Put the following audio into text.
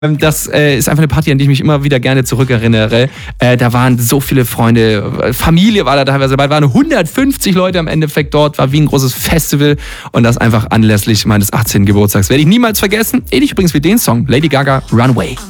Das ist einfach eine Party, an die ich mich immer wieder gerne zurückerinnere. Da waren so viele Freunde, Familie war da teilweise dabei, waren 150 Leute am Endeffekt dort, war wie ein großes Festival und das einfach anlässlich meines 18. Geburtstags. Werde ich niemals vergessen. Ähnlich übrigens wie den Song, Lady Gaga, Runaway.